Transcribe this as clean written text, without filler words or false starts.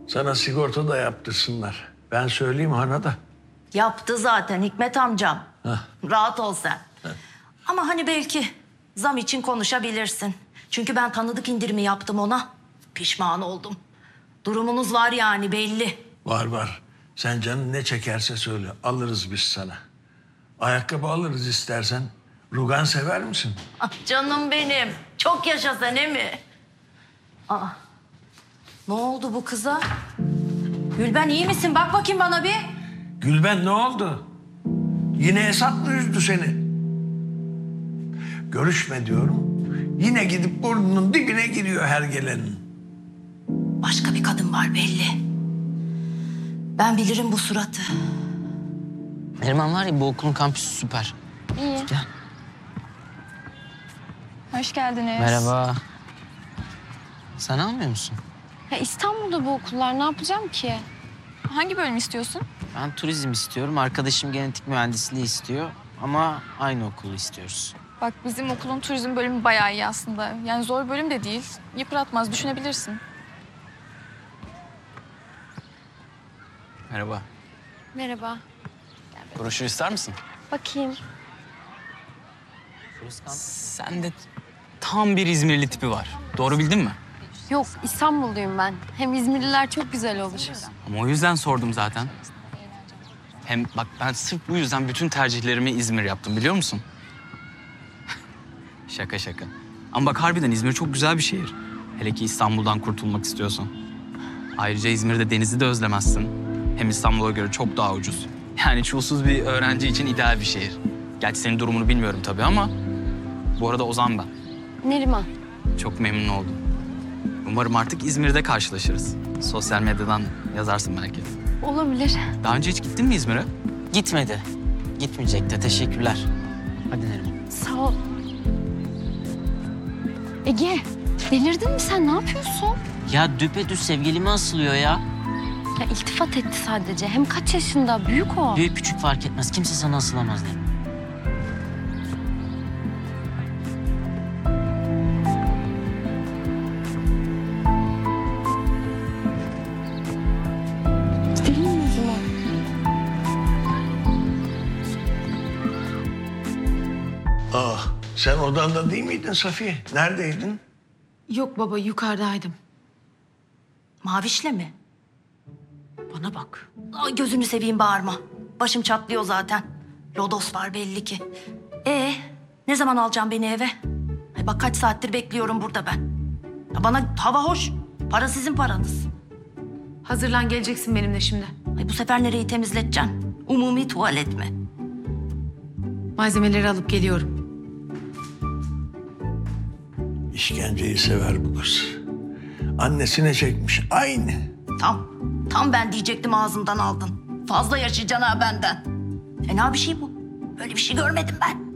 Sana sigorta da yaptırsınlar. Ben söyleyeyim hana da. Yaptı zaten Hikmet amcam. Heh. Rahat ol sen. Ama hani belki zam için konuşabilirsin. Çünkü ben tanıdık indirimi yaptım ona. Pişman oldum. Durumunuz var yani belli. Var var. Sen canın ne çekerse söyle. Alırız biz sana. Ayakkabı alırız istersen. Rugan sever misin? Ah, canım benim. Çok yaşa sen mi? Aa, ne oldu bu kıza? Gülben iyi misin? Bak bakayım bana bir. Gülben ne oldu? Yine Esat mı üzdü seni? Görüşme diyorum. Yine gidip burnunun dibine giriyor her gelenin. Başka bir kadın var belli. Ben bilirim bu suratı. Neriman var ya, bu okulun kampüsü süper. İyi. Gel. Hoş geldiniz. Merhaba. Sen almıyor musun? Ya İstanbul'da bu okullar, ne yapacağım ki? Hangi bölüm istiyorsun? Ben turizm istiyorum. Arkadaşım genetik mühendisliği istiyor. Ama aynı okulu istiyoruz. Bak bizim okulun turizm bölümü bayağı iyi aslında. Yani zor bölüm de değil. Yıpratmaz, düşünebilirsin. Merhaba. Merhaba. Broşür ister misin? Bakayım. Sende tam bir İzmirli tipi var. Doğru bildin mi? Yok, İstanbulluyum ben. Hem İzmirliler çok güzel olur. Ama o yüzden sordum zaten. Hem bak ben sırf bu yüzden bütün tercihlerimi İzmir yaptım, biliyor musun? Şaka şaka. Ama bak harbiden İzmir çok güzel bir şehir. Hele ki İstanbul'dan kurtulmak istiyorsan. Ayrıca İzmir'de denizi de özlemezsin. Hem İstanbul'a göre çok daha ucuz. Yani çulsuz bir öğrenci için ideal bir şehir. Gerçi senin durumunu bilmiyorum tabii ama... Bu arada Ozan ben. Neriman. Çok memnun oldum. Umarım artık İzmir'de karşılaşırız. Sosyal medyadan yazarsın belki. Olabilir. Daha önce hiç gittin mi İzmir'e? Gitmedi. Gitmeyecek de. Teşekkürler. Hadi Neriman. Sağ ol. Ege, delirdin mi sen? Ne yapıyorsun? Ya düpedüz sevgilime asılıyor ya. Ya iltifat etti sadece. Hem kaç yaşında? Büyük o. Büyük küçük fark etmez. Kimse sana asılamaz Neriman. Gidelim mi o zaman? Sen odanda değil miydin Safiye? Neredeydin? Yok baba yukarıdaydım. Maviş'le mi? Bana bak. Ay, gözünü seveyim bağırma. Başım çatlıyor zaten. Lodos var belli ki. Ne zaman alacağım beni eve? Ay bak kaç saattir bekliyorum burada ben. Ya bana hava hoş. Para sizin paranız. Hazırlan geleceksin benimle şimdi. Ay bu sefer nereyi temizleteceksin? Umumi tuvalet mi? Malzemeleri alıp geliyorum. İşkenceyi sever bu kız. Annesine çekmiş aynı. Tam ben diyecektim ağzımdan aldın. Fazla yaşayacaksın ha benden. Fena bir şey bu. Böyle bir şey görmedim ben.